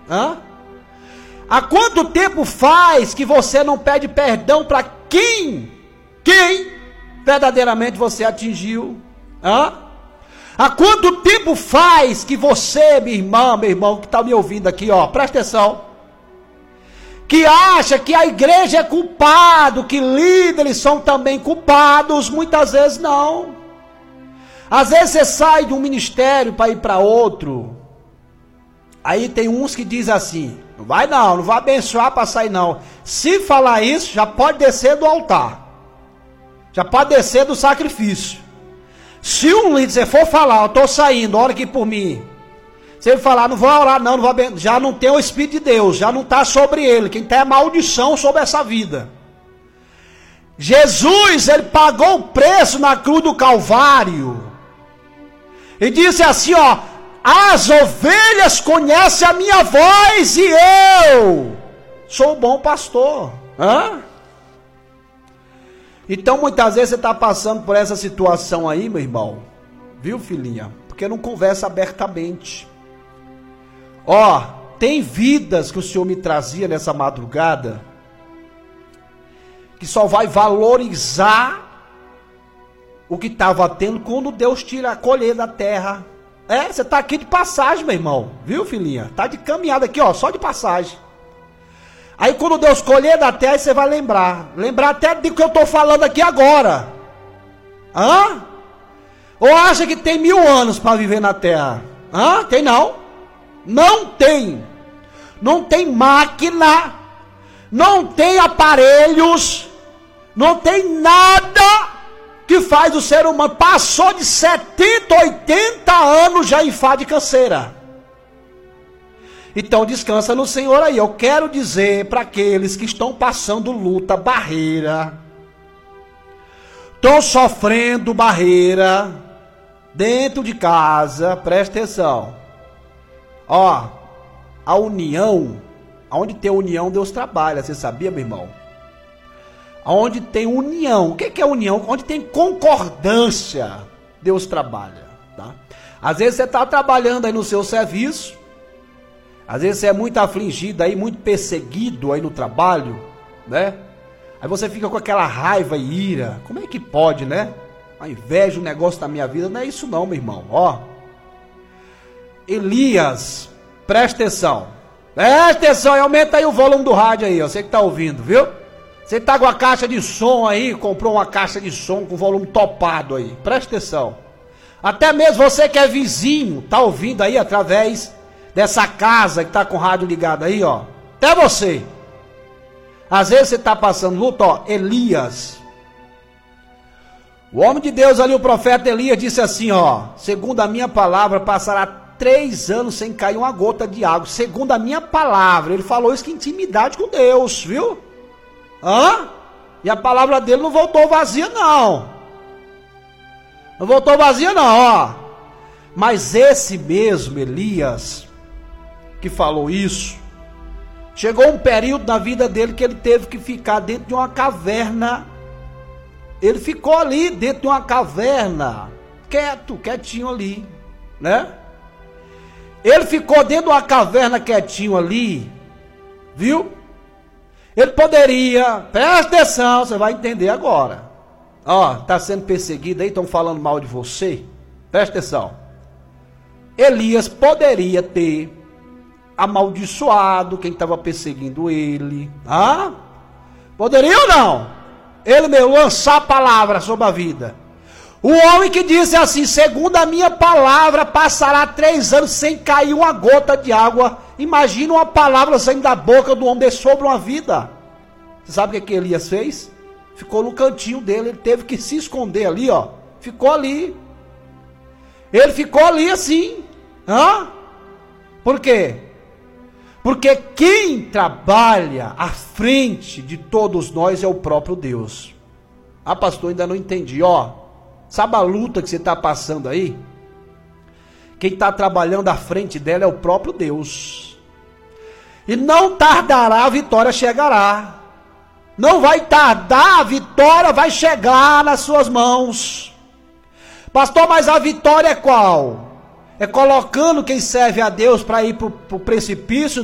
Hã? Há quanto tempo faz que você não pede perdão para quem verdadeiramente você atingiu? Hã? Há quanto tempo faz que você, minha irmã, meu irmão, que está me ouvindo aqui, ó, presta atenção, que acha que a igreja é culpado, que líderes são também culpados? Muitas vezes não. Às vezes você sai de um ministério para ir para outro, aí tem uns que dizem assim, não vai abençoar para sair não. Se falar isso, já pode descer do altar, já pode descer do sacrifício. Se um líder for falar, eu estou saindo, ora aqui por mim, se ele falar, não vou orar não, já não tem o Espírito de Deus, já não está sobre ele, quem tem é maldição sobre essa vida. Jesus, ele pagou o preço na cruz do Calvário, e disse assim, ó, as ovelhas conhecem a minha voz e eu sou o bom pastor. Hã? Então muitas vezes você está passando por essa situação aí, meu irmão, viu, filhinha? Porque não conversa abertamente. Ó, tem vidas que o Senhor me trazia nessa madrugada, que só vai valorizar o que estava tendo quando Deus tira a colher da terra. Você está aqui de passagem, meu irmão, viu, filhinha? Está de caminhada aqui, ó, só de passagem. Aí quando Deus colher da terra, você vai lembrar até do que eu estou falando aqui agora. Hã? Ou acha que tem 1000 anos para viver na terra? Hã? Tem não? Não tem. Não tem máquina, não tem aparelhos, não tem nada que faz o ser humano. Passou de 70, 80 anos já em fase de canseira. Então descansa no Senhor aí. Eu quero dizer para aqueles que estão passando luta, barreira, estão sofrendo barreira dentro de casa, presta atenção. Ó, a união, onde tem união Deus trabalha, você sabia, meu irmão? Onde tem união, o que é união? Onde tem concordância, Deus trabalha, tá? Às vezes você está trabalhando aí no seu serviço, às vezes você é muito afligido aí, muito perseguido aí no trabalho, né? Aí você fica com aquela raiva e ira, como é que pode, né? Ao invés de um negócio na minha vida, não é isso não, meu irmão, ó. Elias, presta atenção, e aumenta aí o volume do rádio aí, ó, você que está ouvindo, viu? Você está com a caixa de som aí, comprou uma caixa de som com volume topado aí, presta atenção. Até mesmo você que é vizinho, está ouvindo aí através dessa casa que está com o rádio ligado aí, ó. Até você. Às vezes você está passando luta, ó. Elias. O homem de Deus ali, o profeta Elias, disse assim, ó. Segundo a minha palavra, passará 3 anos sem cair uma gota de água. Segundo a minha palavra. Ele falou isso com intimidade com Deus, viu? Hã? E a palavra dele não voltou vazia, não. Não voltou vazia, não, ó. Mas esse mesmo Elias que falou isso, chegou um período na vida dele que ele teve que ficar dentro de uma caverna. Ele ficou ali dentro de uma caverna, quietinho ali, né? Ele ficou dentro de uma caverna quietinho ali, viu? Ele poderia, presta atenção, você vai entender agora. Ó, tá sendo perseguido aí, estão falando mal de você. Presta atenção. Elias poderia ter amaldiçoado quem estava perseguindo ele. Ah? Poderia ou não? Ele mesmo lançar a palavra sobre a vida. O homem que disse assim, segundo a minha palavra, passará 3 anos sem cair uma gota de água. Imagina uma palavra saindo da boca do homem desse sobre uma vida. Você sabe o que Elias fez? Ficou no cantinho dele, ele teve que se esconder ali, ó. Ficou ali. Ele ficou ali assim. Hã? Por quê? Porque quem trabalha à frente de todos nós é o próprio Deus. Ah, pastor, ainda não entendi. Ó, sabe a luta que você está passando aí? Quem está trabalhando à frente dela é o próprio Deus. E não tardará, a vitória chegará. Não vai tardar, a vitória vai chegar nas suas mãos. Pastor, mas a vitória é qual? É colocando quem serve a Deus para ir para o precipício?